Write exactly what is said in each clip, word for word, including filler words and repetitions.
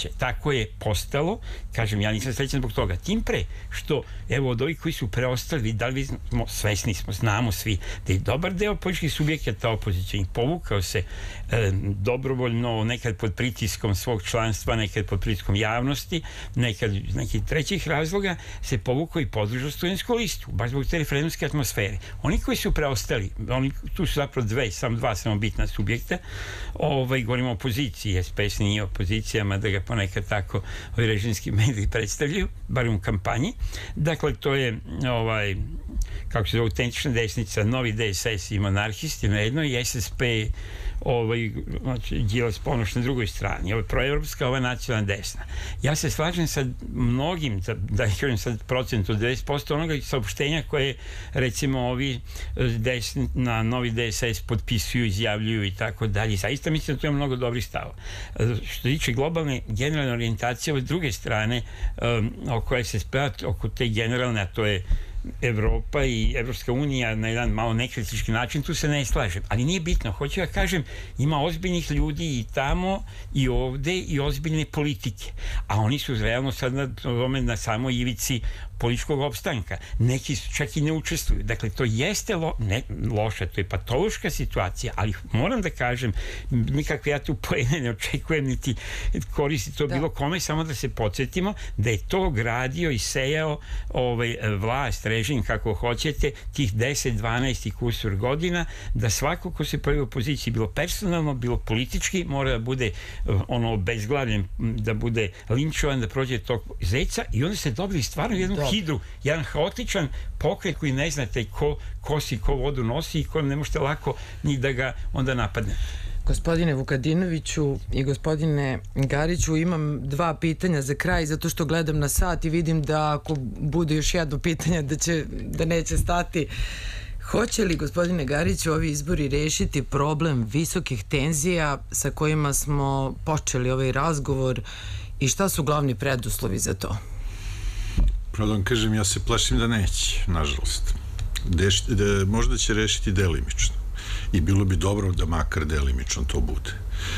neće. Tako je postalo, kažem, ja nisam srećan zbog toga. Tim pre, što, evo, od ovih koji su preostali, da li smo, svesni smo, znamo svi, da je dobar deo političkih subjekata opozicijnih povukao se e, dobrovoljno, nekad pod pritiskom svog članstva, nekad pod pritiskom javnosti, nekad iz nekih trećih razloga, se povukao i podržao studentsku listu, baš zbog te referendumske atmosfere. Oni koji su preostali, oni, tu su zapravo dve, sam dva samo bitna subjekta, ovaj, govorimo o opoziciji, S P S nije opozicija, mada ga ponekad tako ovi režimski mediji predstavljaju, bar u kampanji. Dakle, to je ovaj, kako se zove, autentična desnica, novi D S S i monarhisti na jednoj i S S P ovaj, znači, Đilas Ponoš na drugoj strani. Ovo je proevropska, ova nacionalna desna. Ja se slažem sa mnogim, da, da kažem sad procent od devedeset posto onoga saopštenja koje, recimo, ovi desni, na novi D S S potpisuju, izjavljuju i tako dalje. Zaista mislim da to je mnogo dobrih stavova. Što tiče globalne generalne orijentacije, od druge strane, um, oko S S P-a, oko te generalne, a to je Evropa i Evropska unija na jedan malo nekritički način, tu se ne slažem. Ali nije bitno, hoću da kažem, ima ozbiljnih ljudi i tamo i ovde i ozbiljne politike. A oni su realno sad na, na samoj ivici političkog opstanka. Neki čak i ne učestvuju. Dakle, to jeste lo, ne, loša, to je patološka situacija, ali moram da kažem, nikakve ja tu poene ne očekujem, niti koristi to da. Bilo kome, samo da se podsjetimo da je to gradio i sejao ovaj, vlast, režim, kako hoćete, tih deset, dvanaest i kusur godina, da svako ko se pojavi u opoziciji, bilo personalno, bilo politički, mora da bude ono obezglavljen, da bude linčovan, da prođe tog zeca i onda se dobili stvarno jednu da. hidru, jedan haotičan pokret koji ne znate ko kosi, ko vodu nosi i ko ne možete lako ni da ga onda napadne. Gospodine Vukadinoviću i gospodine Gariću, imam dva pitanja za kraj, zato što gledam na sat i vidim da ako bude još jedno pitanje da, će, da neće stati. Hoće li, gospodine Gariću, ovi izbori rešiti problem visokih tenzija sa kojima smo počeli ovaj razgovor i šta su glavni preduslovi za to? Pravo da vam kažem, ja se plašim da neće, nažalost. Deš, de, možda će rešiti delimično. I bilo bi dobro da makar delimično to bude.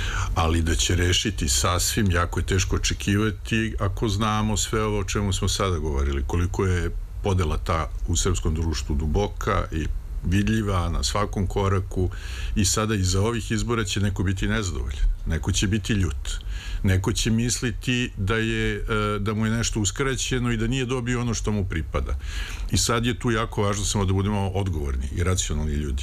Ali da će rešiti sasvim, jako je teško očekivati ako znamo sve ovo o čemu smo sada govorili, koliko je podela ta u srpskom društvu duboka i vidljiva na svakom koraku i sada iza ovih izbora će neko biti nezadovoljan, neko će biti ljut, neko će misliti da je, da mu je nešto uskraćeno i da nije dobio ono što mu pripada. I sad je tu jako važno samo da budemo odgovorni i racionalni ljudi,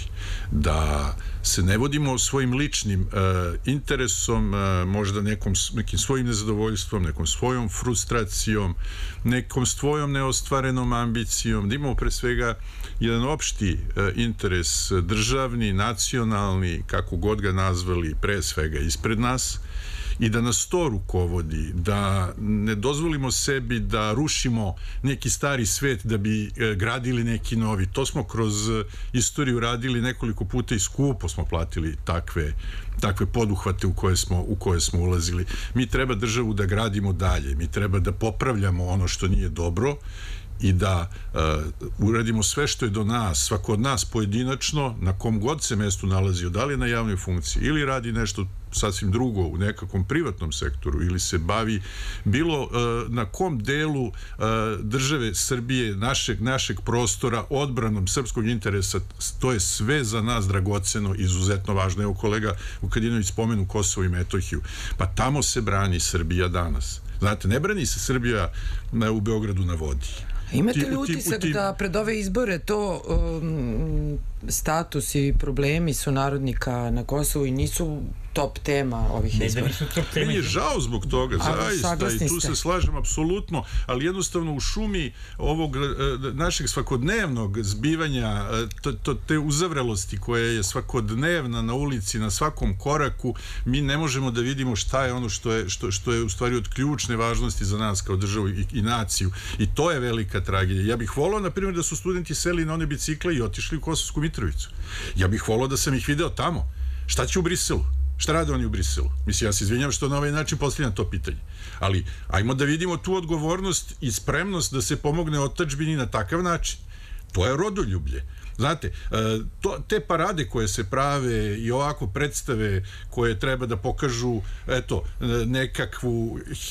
da se ne vodimo svojim ličnim uh, interesom, uh, možda nekom, nekim svojim nezadovoljstvom, nekom svojom frustracijom, nekom svojom neostvarenom ambicijom, da imamo pre svega jedan opšti uh, interes državni, nacionalni, kako god ga nazvali, pre svega ispred nas, i da nas to rukovodi, da ne dozvolimo sebi da rušimo neki stari svet da bi e, gradili neki novi. To smo kroz e, istoriju radili nekoliko puta i skupo smo platili takve, takve poduhvate u koje smo, u koje smo ulazili. Mi treba državu da gradimo dalje, mi treba da popravljamo ono što nije dobro i da uh, uradimo sve što je do nas, svako od nas pojedinačno, na kom god se mestu nalazio, da li na javnoj funkciji ili radi nešto sasvim drugo u nekakvom privatnom sektoru ili se bavi bilo uh, na kom delu uh, države Srbije, našeg, našeg prostora, odbranom srpskog interesa, to je sve za nas dragoceno, izuzetno važno. Evo kolega Vukadinović spomenu Kosovo i Metohiju. Pa tamo se brani Srbija danas. Znate, ne brani se Srbija na, u Beogradu na vodi. Imate li utisak da pred ove izbore to um, status i problemi sunarodnika na Kosovu i nisu top tema ovih izbora? Meni je žao zbog toga, zaista, i tu se slažem apsolutno, ali jednostavno u šumi ovog našeg svakodnevnog zbivanja, to, to, te uzavrelosti koja je svakodnevna na ulici, na svakom koraku, mi ne možemo da vidimo šta je ono što je, što, što je u stvari od ključne važnosti za nas kao državu i, i naciju. I to je velika tragedija. Ja bih volao, na primjer, da su studenti seli na one bicikle i otišli u Kosovsku Mitrovicu. Ja bih volao da sam ih video tamo. Šta će u Briselu? Šta rade oni u Briselu? Mislim, ja se izvinjam što na ovaj način postavljam to pitanje. Ali, ajmo da vidimo tu odgovornost i spremnost da se pomogne otadžbini na takav način. To je rodoljublje. Znate, to, te parade koje se prave i ovako predstave koje treba da pokažu, eto, nekakvu